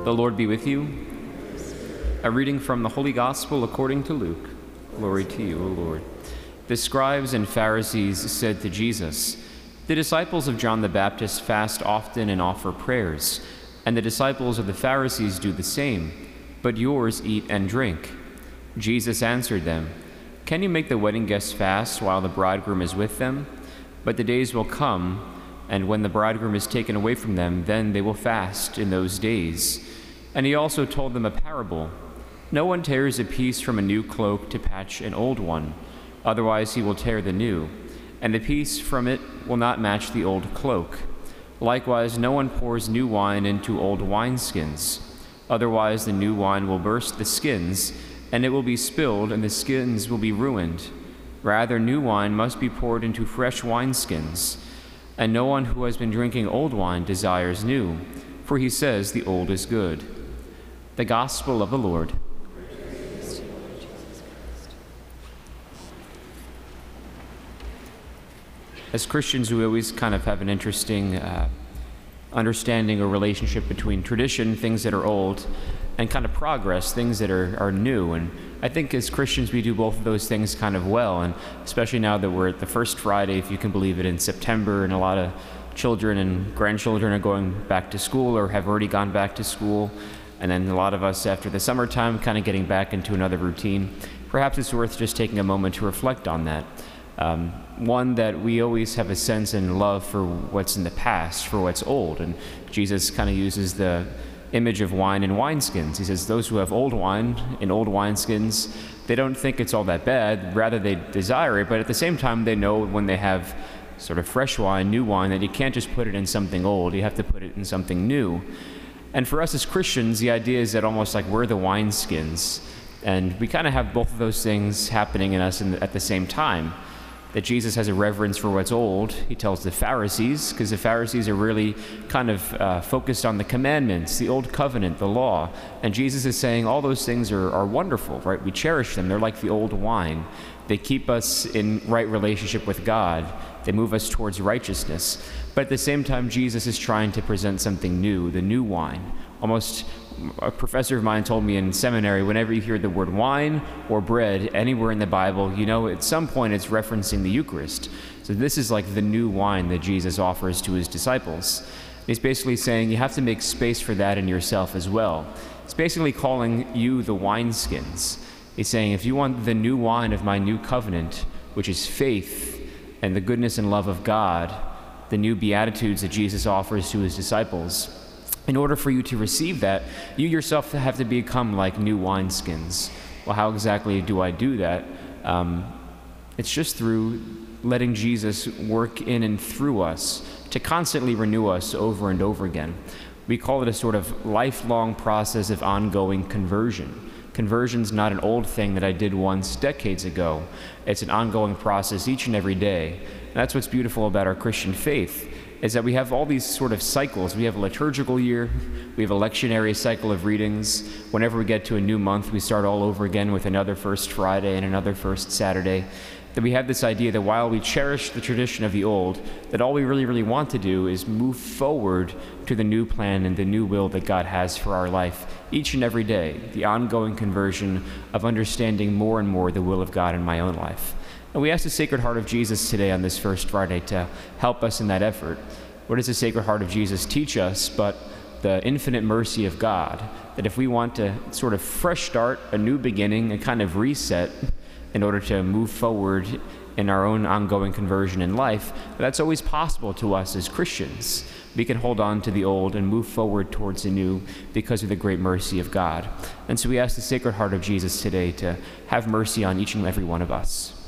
The Lord be with you. A reading from the Holy Gospel according to Luke. Glory to you, O Lord. The scribes and Pharisees said to Jesus, "The disciples of John the Baptist fast often and offer prayers, and the disciples of the Pharisees do the same, but yours eat and drink." Jesus answered them, "Can you make the wedding guests fast while the bridegroom is with them? But the days will come, and when the bridegroom is taken away from them, then they will fast in those days." And he also told them a parable. "No one tears a piece from a new cloak to patch an old one. Otherwise he will tear the new, and the piece from it will not match the old cloak. Likewise, no one pours new wine into old wineskins. Otherwise the new wine will burst the skins, and it will be spilled, and the skins will be ruined. Rather, new wine must be poured into fresh wineskins. And no one who has been drinking old wine desires new, for he says the old is good." The Gospel of the Lord. As Christians, we always kind of have an interesting understanding or relationship between tradition, things that are old, and kind of progress, things that are new. And I think as Christians, we do both of those things kind of well, and especially now that we're at the first Friday, if you can believe it, in September, and a lot of children and grandchildren are going back to school or have already gone back to school. And then a lot of us after the summertime kind of getting back into another routine. Perhaps it's worth just taking a moment to reflect on that. One, that we always have a sense and love for what's in the past, for what's old. And Jesus kind of uses the image of wine and wineskins. He says those who have old wine in old wineskins, they don't think it's all that bad. Rather, they desire it. But at the same time, they know when they have sort of fresh wine, new wine, that you can't just put it in something old. You have to put it in something new. And for us as Christians, the idea is that almost like we're the wineskins. And we kind of have both of those things happening in us at the same time. That Jesus has a reverence for what's old. He tells the Pharisees, because the Pharisees are really kind of focused on the commandments, the old covenant, the law. And Jesus is saying all those things are wonderful, right? We cherish them. They're like the old wine. They keep us in right relationship with God. They move us towards righteousness. But at the same time, Jesus is trying to present something new, the new wine. Almost, a professor of mine told me in seminary, whenever you hear the word wine or bread anywhere in the Bible, you know at some point it's referencing the Eucharist. So this is like the new wine that Jesus offers to his disciples. He's basically saying you have to make space for that in yourself as well. He's basically calling you the wineskins. He's saying if you want the new wine of my new covenant, which is faith and the goodness and love of God, the new beatitudes that Jesus offers to his disciples, in order for you to receive that, you yourself have to become like new wineskins. Well, how exactly do I do that? It's just through letting Jesus work in and through us to constantly renew us over and over again. We call it a sort of lifelong process of ongoing conversion. Conversion's not an old thing that I did once decades ago. It's an ongoing process each and every day. And that's what's beautiful about our Christian faith, is that we have all these sort of cycles. We have a liturgical year, we have a lectionary cycle of readings. Whenever we get to a new month, we start all over again with another First Friday and another First Saturday. That we have this idea that while we cherish the tradition of the old, that all we really want to do is move forward to the new plan and the new will that God has for our life each and every day, the ongoing conversion of understanding more and more the will of God in my own life. And we ask the Sacred Heart of Jesus today on this First Friday to help us in that effort. What does the Sacred Heart of Jesus teach us but the infinite mercy of God? That if we want to sort of fresh start, a new beginning, a kind of reset in order to move forward in our own ongoing conversion in life, that's always possible to us as Christians. We can hold on to the old and move forward towards the new because of the great mercy of God. And so we ask the Sacred Heart of Jesus today to have mercy on each and every one of us.